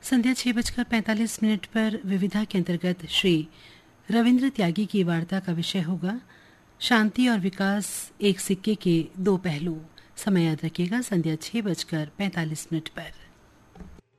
संध्या 6:45 पर विविधा के अंतर्गत श्री रविंद्र त्यागी की वार्ता का विषय होगा शांति और विकास एक सिक्के के दो पहलू। समय याद रखिएगा, संध्या 6:45 पर।